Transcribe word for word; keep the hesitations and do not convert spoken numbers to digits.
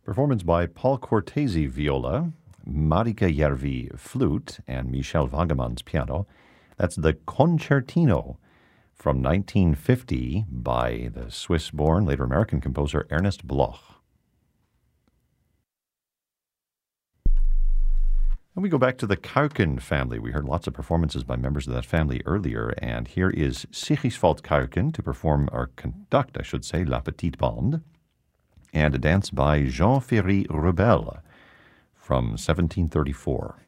Performance by Paul Cortese viola, Marika Järvi flute, and Michel Wagemans piano. That's the Concertino from nineteen fifty by the Swiss-born, later American composer Ernest Bloch. And we go back to the Kuiken family. We heard lots of performances by members of that family earlier, and here is Sigiswald Kuiken to perform, or conduct, I should say, La Petite Bande, and a dance by Jean Ferry Rebel from seventeen thirty-four.